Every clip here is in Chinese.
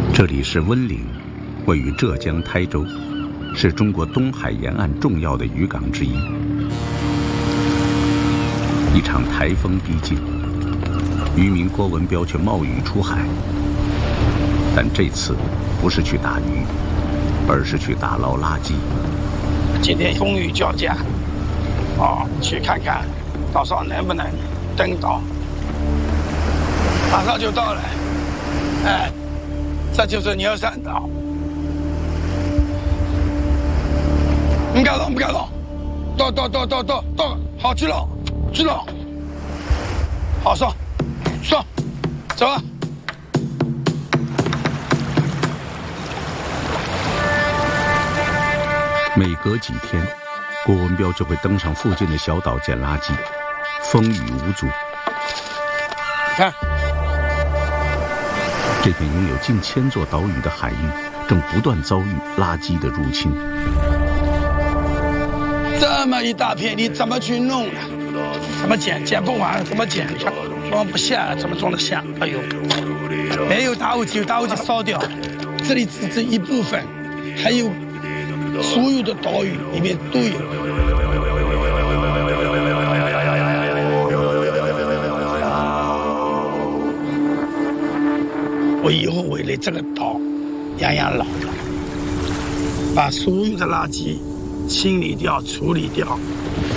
这里是温岭，位于浙江台州，是中国东海沿岸重要的渔港之一。一场台风逼近，渔民郭文彪却冒雨出海。但这次不是去打鱼，而是去打捞垃圾。 今天风雨交加，去看看岛上能不能登岛。马上就到了，这就是牛山岛。不敢了，到，好去了，好上，走啊！ 每隔几天，郭文彪就会登上附近的小岛捡垃圾，风雨无阻。 看， 这片拥有近1000座岛屿的海域，正不断遭遇垃圾的入侵。 这么一大片，你怎么去弄呢？怎么捡不完？怎么捡？装不下，怎么装得下？哎呦，没有打火机，烧掉。这里只是一部分，还有所有的岛屿里面都有。我以后为了这个岛养老，把所有的垃圾清理掉、处理掉，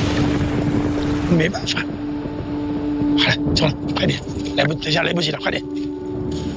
没办法。好了，走了，快点，等一下来不及了，快点。